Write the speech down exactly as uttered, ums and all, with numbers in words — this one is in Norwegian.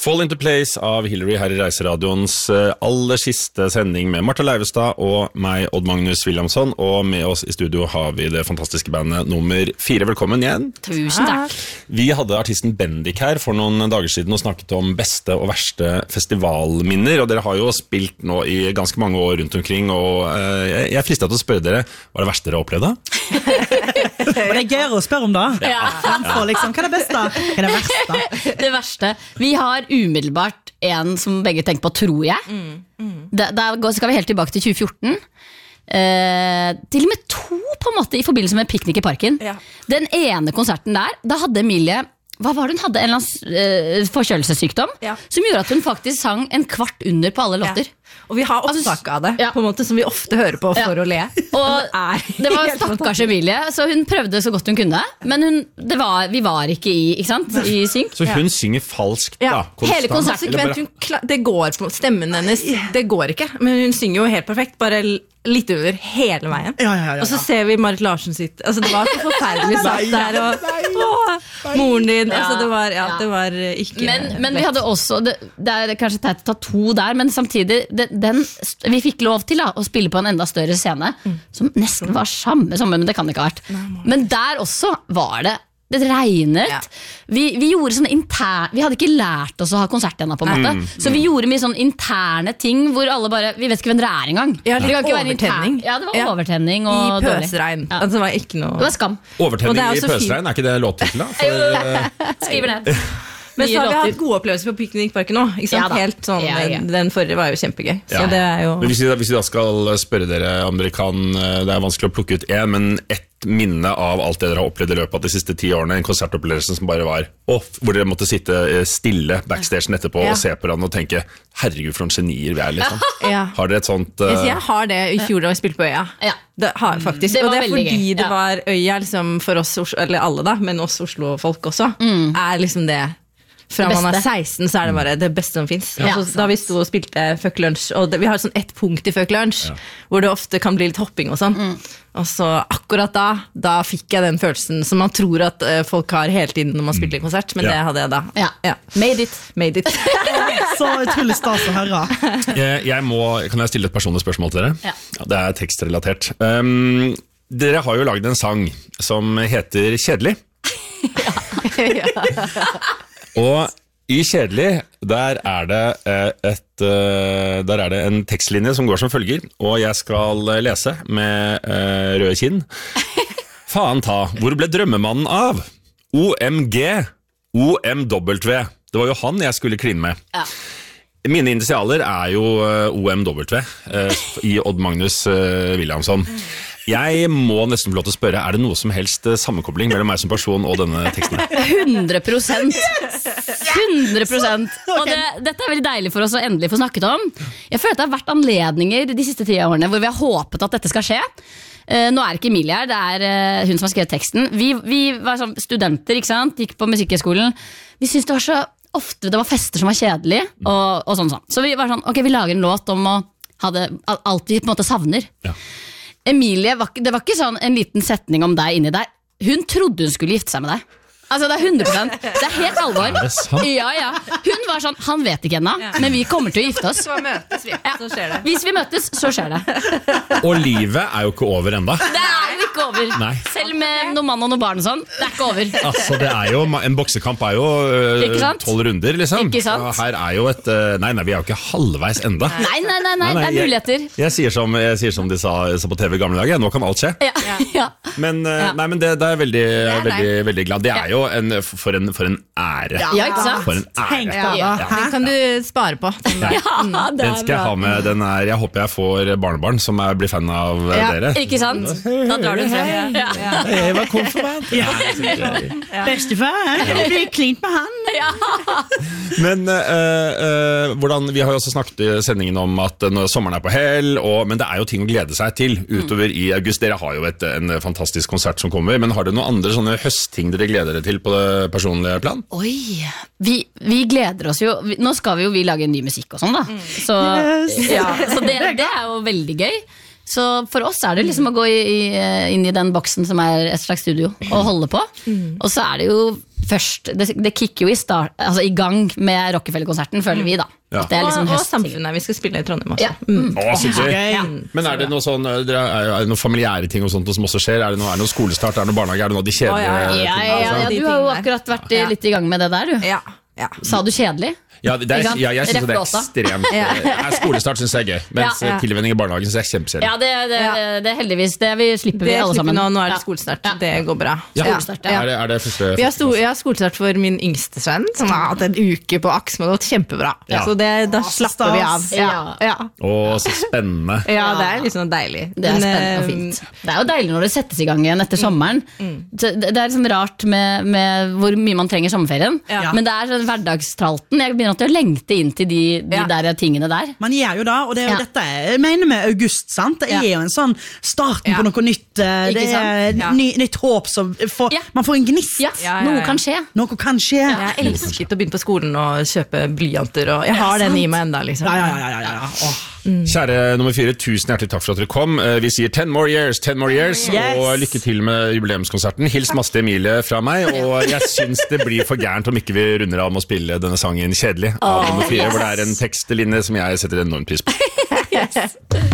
Fall into Place av Hillary her i Reiseradioens aller siste sending med Martha Leivestad og meg, Odd Magnus Williamson, og med oss i studio har vi det fantastiske bandet nummer fire. Velkommen igjen. Tusen takk. Vi hadde artisten Bendik her for noen dager siden og snakket om beste og verste festivalminner, og dere har jo spilt nå i ganske mange år rundt omkring, og uh, jeg er fristet til å spørre dere, var det verste dere opplevde? Det er gøyere å spørre om da. Ja. Fremfor liksom, hva er det beste? Hva er det verste? Det verste. Vi har umiddelbart en som begge tenker på, tror jeg. Mm, mm. Da, da skal vi helt tilbake til tjue fjorten. Eh, til og med to på en måte i forbindelse med Piknik i parken. Ja. Den ene konserten der, da hadde Emilie, hva var det hun hadde? En eller annen uh, forkjølelsessykdom, ja. Som gjorde at hun faktisk sang en kvart under på alle låter. Ja. Og vi har opptak av det, ja. På en måte som vi ofte hører på for ja. Å le. Og det var stakkars Emilie, så hun prøvde så godt hun kunne, men hun, det var, vi var ikke i, ikke sant? I synk. Så hun ja. Synger falskt da? Ja. Hele konsertsekvent, det går på stemmen hennes, det går ikke, men hun synger jo helt perfekt, bare litt over hele veien. Ja, ja, ja, ja. Og så ser vi Marit Larsen sitt, altså det var så forferdelig satt der, og å, moren din, ja. Altså det var, ja, det var ikke men, men vi hadde også, det, det er kanskje teit å ta to der, men samtidig det, den, vi fikk lov til da, å spille på en enda større scene, mm. som nesten var samme som, men det kan det ikke ha vært. Men der også var det det regnet. Ja. Vi, vi gjorde sånne interne, vi hadde ikke lært oss å ha konsert ennå på en måte, mm. så vi gjorde mye sånne interne ting hvor alle bare, vi vet ikke hvem dere er engang. Ja, det var overtenning. Ja, det var ja. overtenning og i pøsregn. Ja. Altså, det var ikke noe... Det var skam. Overtenning i pøsregn, er ikke det låttittel da? For, skriver ned. Men så har vi hatt gode opplevelser på Piknikparken nå, ikke sant? Ja, helt sånn, ja, ja. Den forrige var jo kjempegøy. Så ja. Det er jo... Men hvis vi, da, hvis vi da skal spørre dere om dere kan, det er vanskelig å plukke ut en, men ett minne av alt det dere har opplevd i løpet av de siste ti årene, en konsertopplevelse som bare var off, hvor dere måtte sitte stille backstagen etterpå ja. Og se på hverandre og tenke, herregud for noen genier vi er liksom. Ja. Har dere et sånt... Uh... Jeg har det i fjor da vi spilte på Øya. Ja. Det har jeg faktisk, det og det er fordi gøy. Det var Øya liksom for oss, eller alle da, men oss Oslo-folk også, mm. er liksom det fra man er seksten så er det bare det beste som finnes. Ja, altså, da vi stod og spilte Fuck Lunch, og det, vi har sånn ett punkt i Fuck Lunch ja. Hvor det ofte kan bli litt hopping og sånn, mm. og så akkurat da da fikk jeg den følelsen som man tror at uh, folk har hele tiden når man spiller en konsert, men ja. Det hadde jeg da ja. Ja. Made it, Made it. Så utrolig stas å høre. jeg, jeg må, kan jeg stille et personlig spørsmål til dere? Ja. Ja, det er tekstrelatert. um, Dere har jo laget en sang som heter Kjedelig. Ja. Og i Kjedelig, der er det et, der er det en tekstlinje som går som følger, og jeg skal lese med røde kinn. Faen ta, hvor ble drømmemannen av? O M G, O M W. Det var jo han jeg skulle kline med. Ja. Mine initialer er jo O M W i Odd Magnus Williamson. Jeg må nesten få lov til å spørre, er det noe som helst sammenkobling mellom meg som person og denne teksten? hundre prosent! hundre prosent! Og det, dette er veldig deilig for oss å endelig få snakket om. Jeg føler at det har vært anledninger de siste ti årene hvor vi har håpet at dette skal skje. Uh, nå er ikke Emilie her, det er uh, hun som har skrevet teksten. Vi, vi var sånn studenter, ikke sant? Gikk på musikkskolen. Vi syntes det var så ofte det var fester som var kjedelige, og, og sånn sånn. Så vi var sånn, ok, vi lager en låt om å ha det, alt vi på en måte savner. Ja. Emilie, det var ikke sånn en liten setning om deg inni der. Hun trodde hun skulle gifte seg med deg. Altså det er hundre prosent, det er helt alvor. Er det sant? Ja, ja. Hun var sånn, han vet ikke ennå, ja. Men vi kommer til å gifte oss. Så møtes vi, ja. Så skjer det. Hvis vi møtes, så skjer det. Og livet er jo ikke over enda. Det er jo ikke over. Nei. Selv med noen mann og noen barn og sånn, det er ikke over. Altså det er jo, en boksekamp er jo tolv runder liksom. Ikke sant? Og her er jo et, nei, nei, vi er jo ikke halvveis enda. Nei, nei, nei, nei, det er muligheter. Jeg, jeg, sier som, jeg sier som de sa, sa på T V i gamle dager, nå kan alt skje. Ja. Ja. Men, ja. Nei, men det, det er veldig, ja, veldig, veldig glad. Det er jo en, for en, for en ære. Ja, ikke sant? For en ære. Ja, ja. Den kan du spare på. Den, ja, det den skal jeg ha med. Den er, jeg håper jeg får barnebarn som er, blir fan av ja. Dere. Ikke sant? Da drar du frem. Ja. Ja. Jeg var konfirmant. Ja. Ja. Bestefar, det blir klint med han. Ja. Men uh, uh, hvordan, vi har jo også snakket i sendingen om at når sommeren er på hell, og, men det er jo ting å glede seg til utover i august. Dere har jo et, en fantastisk konsert som kommer, men har dere noen andre sånne høstting dere gleder dere til på det personlige plan? Oi, vi, vi gleder oss jo, nå skal vi jo vi lage en ny musikk og sånn da, så, yes. Ja, så det, det er jo veldig gøy. Så for oss er det liksom å gå i, i, inn i den boksen som er et slags studio og holde på. Og så er det jo først Det, det kicker jo i, start, altså i gang med Rockefeller-konserten, føler vi da. Ja. Det er liksom og, og Samfunnet, vi skal spille i Trondheim også. Ja. Mm. Å, så gøy. Ja. Men er det noe sånn, er det noen familiære ting og sånt som også skjer? Er det noe, er det noe skolestart, er det noe barnehage, er det noe de kjedelige? Ja, ja, ja, ja, ja, du har jo akkurat vært i, litt i gang med det der, du. Ja, ja. Sa du kjedelig? Ja, det er, ja jeg synes det er ekstremt. Ja. Skolestart synes jeg er gøy, mens ja. tilvenning i barnehagen synes jeg er kjempekjedelig. Ja, det, det, det, det er heldigvis. Det vi slipper vi alle sammen. Nå, nå er det skolestart. Ja. Det går bra. Ja. Skolestart, ja. Er det, er det første, vi har, sto, jeg har skolestart for min yngste sønn, som har hatt en uke på aks, men det har gått kjempebra. Ja. Så det, da slapper vi av. Ja. Ja. Å, så spennende. Ja, det er liksom deilig. Det er spennende og fint. Det er jo deilig når det settes i gang igjen etter sommeren. Mm. Det, det er liksom rart med, med hvor mye man trenger sommerferien, ja. Men det er sånn hverdagstralten. Jeg begynner til å lengte inn til de, de ja. der tingene der. Man gjør jo da, og det er jo ja. dette jeg mener med august, sant? Det er ja. jo en sånn starten ja. på noe nytt. Det er ja. ny, nytt håp, så får, ja. man får en gnist. Ja. Ja, ja, ja. Noe kan skje. Noe kan skje. Ja. Jeg elsket å begynne på skolen og kjøpe blyanter, og jeg har den i meg enda, liksom. Ja, ja, ja, ja, ja. Oh. Mm. Kjære nummer fire, tusen hjertelig takk for at dere kom. Vi sier ten more years, ten more years, yes. og lykke til med jubileumskonserten. Hils masse Emilie fra meg, og jeg synes det blir for gærent om ikke vi runder av med å spille denne sangen Kjedelig av nummer fire, hvor det er en tekstlinje som jeg setter enormt pris på. Yes.